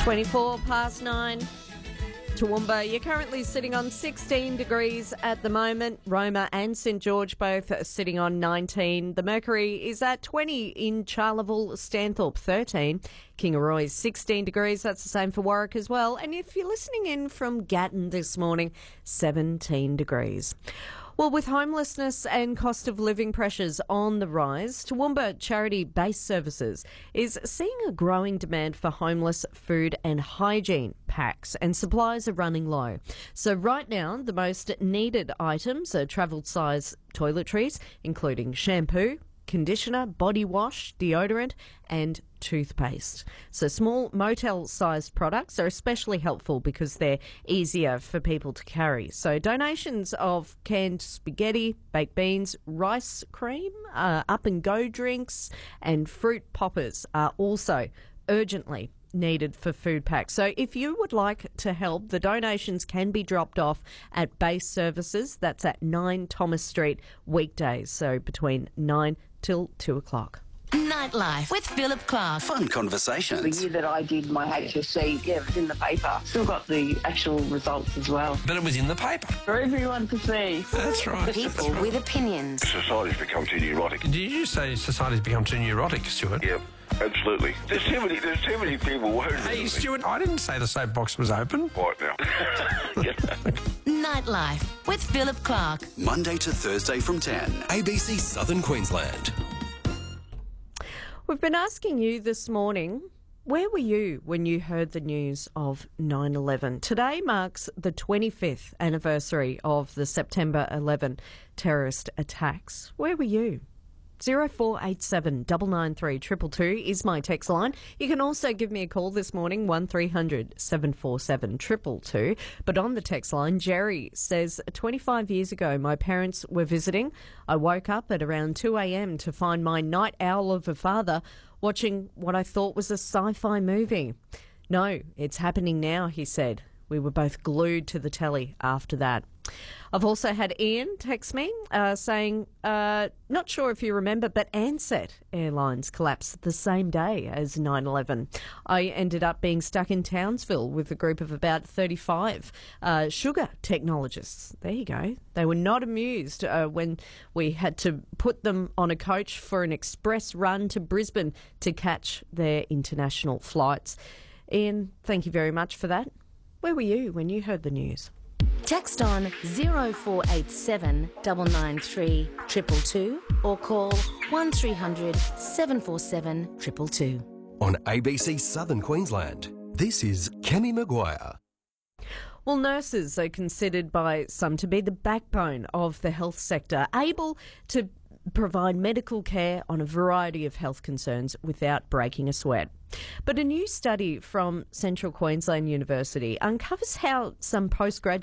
24 past 9. Toowoomba, you're currently sitting on 16 degrees at the moment. Roma and St George both sitting on 19. The mercury is at 20 in Charleville, Stanthorpe 13. Kingaroy 16 degrees. That's the same for Warwick as well. And if you're listening in from Gatton this morning, 17 degrees. Well, with homelessness and cost of living pressures on the rise, Toowoomba Charity Base Services is seeing a growing demand for homeless food and hygiene packs, and supplies are running low. So right now, the most needed items are travel-size toiletries, including shampoo, conditioner, body wash, deodorant and toothpaste. So small motel-sized products are especially helpful because they're easier for people to carry. So donations of canned spaghetti, baked beans, rice cream, up-and-go drinks and fruit poppers are also urgently needed for food packs. So if you would like to help, the donations can be dropped off at Base Services. That's at 9 Thomas Street weekdays, so between 9 till 2 o'clock. Nightlife with Philip Clark. Fun conversations. The year that I did my HSC, it was in the paper. Still got the actual results as well. But it was in the paper. For everyone to see. That's right. People with opinions. Society's become too neurotic. Did you say society's become too neurotic, Stuart? Yeah, absolutely. There's too many people worried. Hey, Stuart, I didn't say the soapbox was open. Right now. Nightlife with Philip Clark. Monday to Thursday from 10. ABC Southern Queensland. We've been asking you this morning, where were you when you heard the news of 9/11? Today marks the 25th anniversary of the September 11 terrorist attacks. Where were you? 0487 993 222 is my text line. You can also give me a call this morning, 1300 747 222. But on the text line, Jerry says, 25 years ago, my parents were visiting. I woke up at around 2 a.m. to find my night owl of a father watching what I thought was a sci-fi movie. No, it's happening now, he said. We were both glued to the telly after that. I've also had Ian text me saying, not sure if you remember, but Ansett Airlines collapsed the same day as 9/11. I ended up being stuck in Townsville with a group of about 35 sugar technologists. There you go. They were not amused when we had to put them on a coach for an express run to Brisbane to catch their international flights. Ian, thank you very much for that. Where were you when you heard the news? Text on 0487 993 222 or call 1300 747 222. On ABC Southern Queensland, this is Kenny Maguire. Well, nurses are considered by some to be the backbone of the health sector, able to provide medical care on a variety of health concerns without breaking a sweat. But a new study from Central Queensland University uncovers how some postgraduate